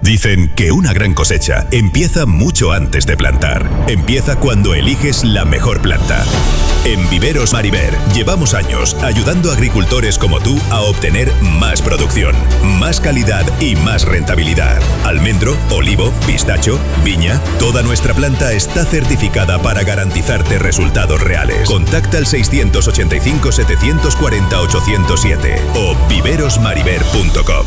Dicen que una gran cosecha empieza mucho antes de plantar. Empieza cuando eliges la mejor planta. En Viveros Mariver llevamos años ayudando a agricultores como tú a obtener más producción, más calidad y más rentabilidad. Almendro, olivo, pistacho, viña, toda nuestra planta está certificada para garantizarte resultados reales. Contacta al 685 740 807 o viverosmariver.com.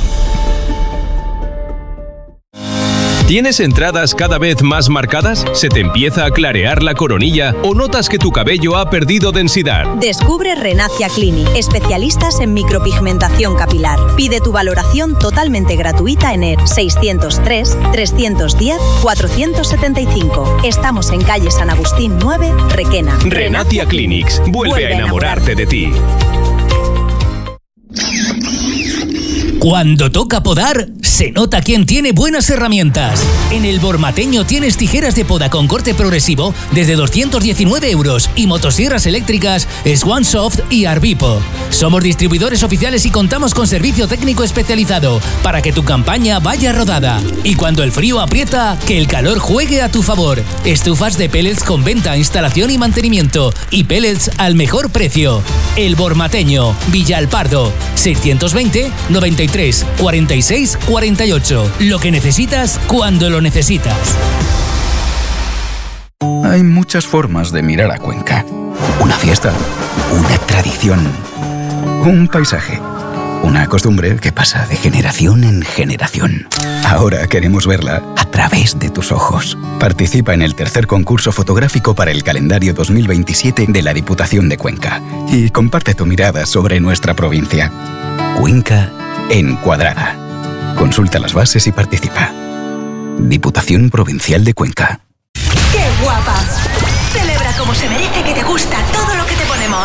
¿Tienes entradas cada vez más marcadas? ¿Se te empieza a clarear la coronilla o notas que tu cabello ha perdido densidad? Descubre Renacia Clinic, especialistas en micropigmentación capilar. Pide tu valoración totalmente gratuita en el 603-310-475. Estamos en calle San Agustín 9, Requena. Renacia Clinics. Vuelve a enamorarte de ti. Cuando toca podar, se nota quién tiene buenas herramientas. En el Bormateño tienes tijeras de poda con corte progresivo desde 219 € y motosierras eléctricas Swan Soft y Arbipo. Somos distribuidores oficiales y contamos con servicio técnico especializado para que tu campaña vaya rodada. Y cuando el frío aprieta, que el calor juegue a tu favor. Estufas de pellets con venta, instalación y mantenimiento. Y pellets al mejor precio. El Bormateño, Villalpardo, 620 93 46 48. Lo que necesitas cuando lo necesitas. Hay muchas formas de mirar a Cuenca. Una fiesta, una tradición, un paisaje, una costumbre que pasa de generación en generación. Ahora queremos verla a través de tus ojos. Participa en el tercer concurso fotográfico para el calendario 2027 de la Diputación de Cuenca y comparte tu mirada sobre nuestra provincia. Cuenca Encuadrada. Consulta las bases y participa. Diputación Provincial de Cuenca. ¡Qué guapa! Celebra como se merece, que te gusta todo lo que te ponemos.